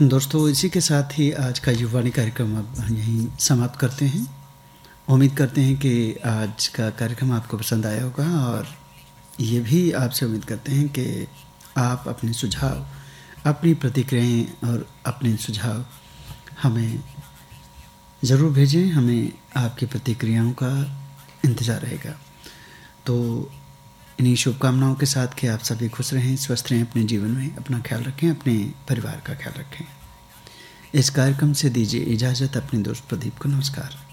दोस्तों, इसी के साथ ही आज का युवानी कार्यक्रम अब हम यहीं समाप्त करते हैं। उम्मीद करते हैं कि आज का कार्यक्रम आपको पसंद आया होगा और ये भी आपसे उम्मीद करते हैं कि आप अपने सुझाव, अपनी प्रतिक्रियाएँ और अपने सुझाव हमें ज़रूर भेजें। हमें आपकी प्रतिक्रियाओं का इंतज़ार रहेगा। तो इन्हीं शुभकामनाओं के साथ कि आप सभी खुश रहें, स्वस्थ रहें, अपने जीवन में अपना ख्याल रखें, अपने परिवार का ख्याल रखें। इस कार्यक्रम से दीजिए इजाज़त अपने दोस्त प्रदीप को। नमस्कार।